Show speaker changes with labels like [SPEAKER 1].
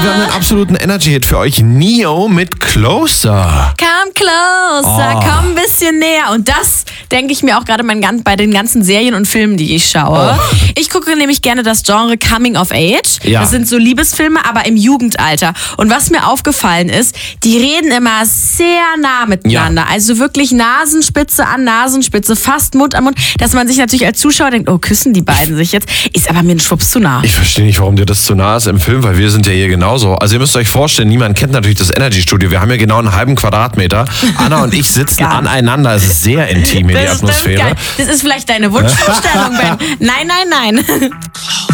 [SPEAKER 1] Und wir haben einen absoluten Energy-Hit für euch. Neo mit Closer.
[SPEAKER 2] Come closer, komm ein bisschen näher. Und das denke ich mir auch gerade bei den ganzen Serien und Filmen, die ich schaue. Ich gucke nämlich gerne das Genre Coming of Age.
[SPEAKER 1] Ja.
[SPEAKER 2] Das sind so Liebesfilme, aber im Jugendalter. Und was mir aufgefallen ist, die reden immer sehr nah miteinander.
[SPEAKER 1] Ja.
[SPEAKER 2] Also wirklich Nasenspitze an Nasenspitze, fast Mund an Mund, dass man sich natürlich als Zuschauer denkt, oh, küssen die beiden sich jetzt? Ist aber mir ein Schwupps zu nah.
[SPEAKER 1] Ich verstehe nicht, warum dir das zu nah ist im Film, weil wir sind ja hier genauso. Also ihr müsst euch vorstellen, niemand kennt natürlich das Energy-Studio. Wir haben ja genau einen halben Quadratmeter. Anna und ich sitzen aneinander. Es ist sehr intim hier, die Atmosphäre.
[SPEAKER 2] Das ist vielleicht deine Wunschvorstellung, Ben. Nein, nein, nein.